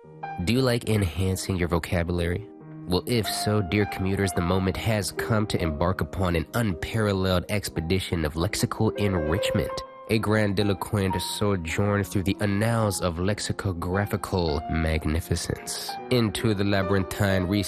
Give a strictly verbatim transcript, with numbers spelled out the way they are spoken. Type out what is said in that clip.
Do you like enhancing your vocabulary? Well, if so, dear commuters, the moment has come to embark upon an unparalleled expedition of lexical enrichment. A grandiloquent sojourn through the annals of lexicographical magnificence. Into the labyrinthine